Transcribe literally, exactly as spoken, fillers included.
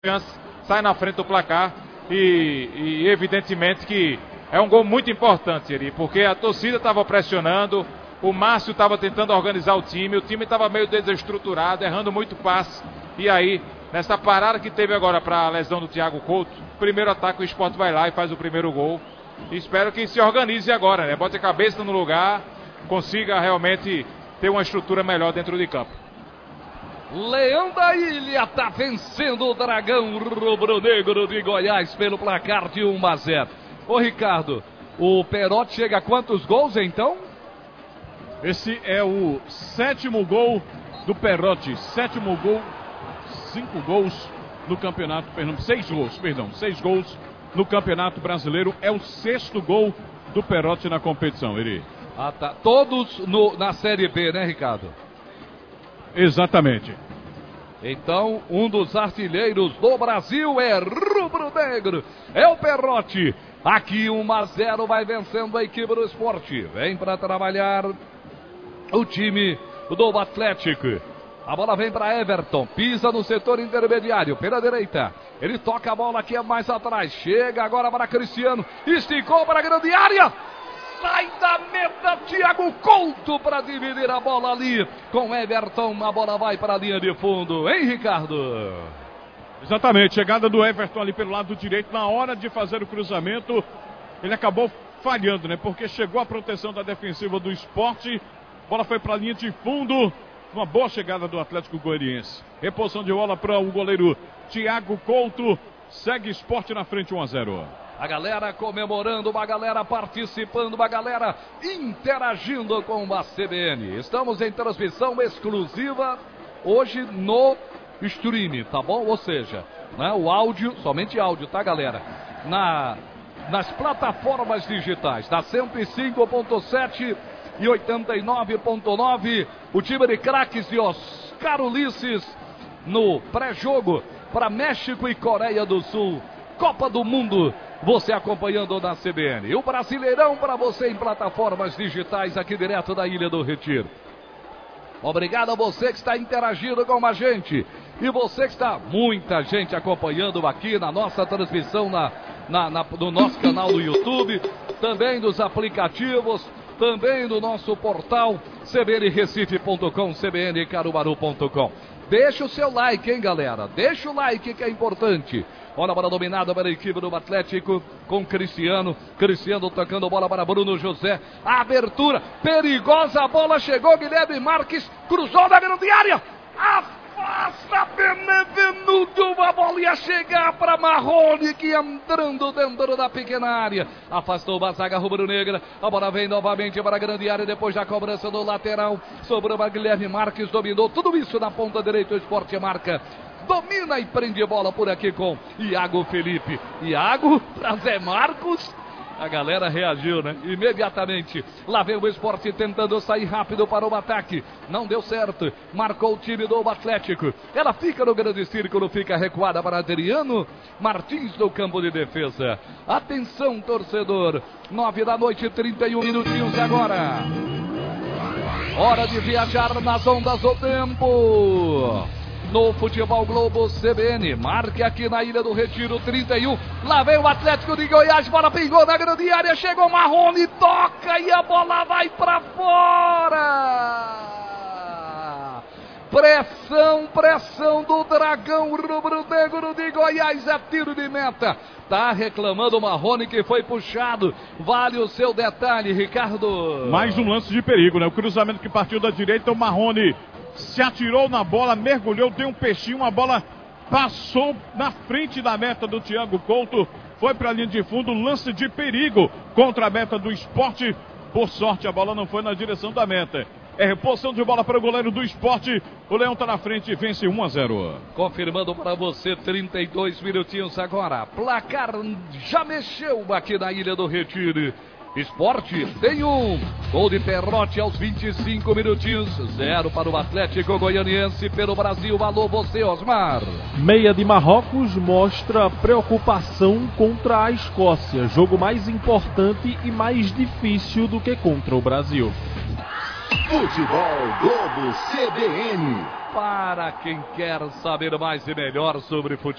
sai na frente do placar e, e evidentemente que é um gol muito importante ali, porque a torcida estava pressionando, o Márcio estava tentando organizar o time, o time estava meio desestruturado, errando muito passe, e aí, nessa parada que teve agora para a lesão do Thiago Couto, primeiro ataque, o Sport vai lá e faz o primeiro gol, e espero que se organize agora, né, bote a cabeça no lugar, consiga realmente ter uma estrutura melhor dentro de campo. Leão da Ilha está vencendo o Dragão Rubro-Negro de Goiás pelo placar de um a zero. Ô Ricardo, o Perotti chega a quantos gols então? Esse é o sétimo gol do Perotti. Sétimo gol, cinco gols no campeonato, perdão, seis gols, perdão, seis gols no Campeonato Brasileiro. É o sexto gol do Perotti na competição, Eri. Ah, tá. Todos no, na Série B, né, Ricardo? Exatamente. Então, um dos artilheiros do Brasil é rubro-negro, é o Perotti. Aqui um a zero vai vencendo a equipe do Esporte. Vem para trabalhar o time do Atlético. A bola vem para Everton, pisa no setor intermediário, pela direita. Ele toca a bola aqui mais atrás, chega agora para Cristiano, esticou para a grande área. Sai da meta, Thiago Couto para dividir a bola ali com Everton. A bola vai para a linha de fundo, hein, Ricardo? Exatamente, chegada do Everton ali pelo lado direito. Na hora de fazer o cruzamento, ele acabou falhando, né? Porque chegou a proteção da defensiva do Sport. A bola foi para a linha de fundo. Uma boa chegada do Atlético Goianiense. Reposição de bola para o goleiro Thiago Couto. Segue Sport na frente, um a zero. A galera comemorando, uma galera participando, uma galera interagindo com a C B N. Estamos em transmissão exclusiva hoje no stream, tá bom? Ou seja, né, o áudio, somente áudio, tá, galera? Na, nas plataformas digitais, da cento e cinco ponto sete e oitenta e nove ponto nove, o time de craques de Oscar Ulisses no pré-jogo para México e Coreia do Sul. Copa do Mundo, você acompanhando na C B N. E o Brasileirão para você em plataformas digitais aqui direto da Ilha do Retiro. Obrigado a você que está interagindo com a gente. E você que está, muita gente acompanhando aqui na nossa transmissão na, na, na, no nosso canal do YouTube. Também dos aplicativos, também do nosso portal c b n recife ponto com, c b n caruaru ponto com. Deixa o seu like, hein, galera? Deixa o like que é importante. Olha a bola dominada pela equipe do Atlético com Cristiano. Cristiano tocando bola para Bruno José. A abertura perigosa. A bola chegou. Guilherme Marques cruzou na grande área. Afasta Benevenuto. A bola ia chegar para Marrone, que entrando dentro da pequena área. Afastou a zaga rubro-negra. A bola vem novamente para a grande área. Depois da cobrança do lateral. Sobrou para Guilherme Marques. Dominou tudo isso na ponta direita. O Sport marca. Domina e prende bola por aqui com Iago Felipe. Iago para Zé Marcos. A galera reagiu, né? Imediatamente. Lá vem o Sport tentando sair rápido para o ataque. Não deu certo. Marcou o time do Atlético. Ela fica no grande círculo. Fica recuada para Adriano Martins do campo de defesa. Atenção, torcedor. Nove da noite, trinta e um minutinhos agora. Hora de viajar nas ondas do tempo. No Futebol Globo C B N, marque aqui na Ilha do Retiro, trinta e um, lá vem o Atlético de Goiás, bola pingou na grande área, chegou Marrone, toca e a bola vai pra fora. Pressão, pressão do Dragão Rubro-Negro de Goiás, é tiro de meta. Tá reclamando o Marrone que foi puxado, vale o seu detalhe, Ricardo. Mais um lance de perigo, né? O cruzamento que partiu da direita, o Marrone se atirou na bola, mergulhou, deu um peixinho, a bola passou na frente da meta do Thiago Couto, foi para a linha de fundo, lance de perigo contra a meta do Sport. Por sorte, a bola não foi na direção da meta. É reposição de bola para o goleiro do Sport. O Leão está na frente e vence um a zero. Confirmando para você, trinta e dois minutinhos agora. Placar já mexeu aqui na Ilha do Retiro. Esporte tem um. Gol de Perotti aos vinte e cinco minutinhos. Zero para o Atlético Goianiense pelo Brasil. Alô, você, Osmar. Meia de Marrocos mostra preocupação contra a Escócia. Jogo mais importante e mais difícil do que contra o Brasil. Futebol Globo C B N. Para quem quer saber mais e melhor sobre futebol.